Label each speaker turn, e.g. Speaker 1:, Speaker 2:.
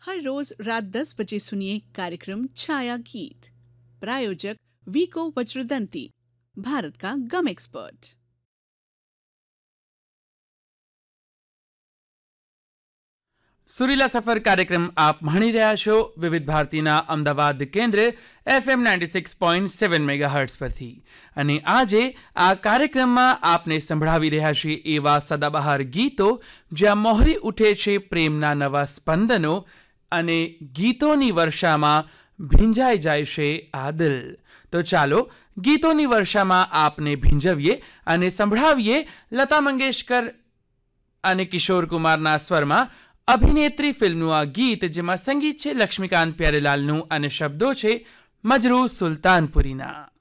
Speaker 1: हर रोज रात 10 बजे सुनिए कार्यक्रम छाया गीत। प्रायोजक वीको वज्रदंती, भारत का गम एक्सपर्ट।
Speaker 2: સુરીલા સફર કાર્યક્રમ આપ માણી રહ્યા છો વિવિધ ભારતીના અમદાવાદ કેન્દ્ર FM 96.7 મેગાહર્ટ્ઝ પરથી અને આજે આ કાર્યક્રમમાં આપને સંભળાવી રહ્યા છીએ એવા સદાબહાર ગીતો જ્યાં મોહરી ઉઠે છે પ્રેમના નવા સ્પંદનો અને ગીતોની વર્ષામાં ભીંજાઈ જાય છે આ દિલ। તો ચાલો ગીતોની વર્ષામાં આપને ભીંજવીએ અને સંભળાવીએ લતા મંગેશકર અને કિશોર કુમારના સ્વરમાં અભિનેત્રી ફિલ્મનું આ ગીત જેમાં સંગીત છે લક્ષ્મીકાંત પ્યારેલાલનું અને શબ્દો છે મજરૂ સુલતાનપુરીના।